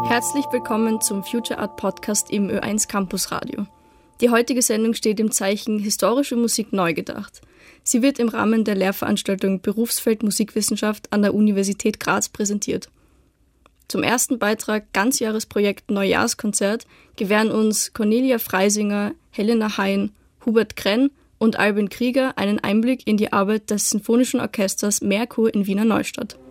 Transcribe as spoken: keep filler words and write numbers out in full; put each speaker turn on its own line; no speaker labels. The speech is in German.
Herzlich willkommen zum Future Art Podcast im Ö eins Campus Radio. Die heutige Sendung steht im Zeichen Historische Musik neu gedacht. Sie wird im Rahmen der Lehrveranstaltung Berufsfeld Musikwissenschaft an der Universität Graz präsentiert. Zum ersten Beitrag Ganzjahresprojekt Neujahrskonzert gewähren uns Cornelia Freisinger, Helena Hein, Hubert Krenn und Albin Krieger einen Einblick in die Arbeit des Sinfonischen Orchesters Merkur in Wiener Neustadt.